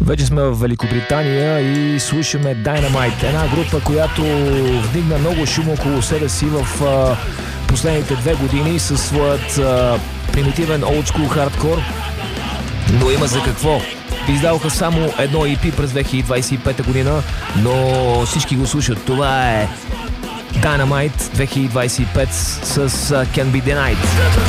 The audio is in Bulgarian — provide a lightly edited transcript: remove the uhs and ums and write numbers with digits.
Вече сме в Великобритания и слушаме Dynamite, една група, която вдигна много шум около себе си в последните 2 години със своят примитивен олдскул хардкор, но има за какво. Издаваха само едно EP през 2025 година, но всички го слушат. Това е Dynamite 2025 с Can Be Denied.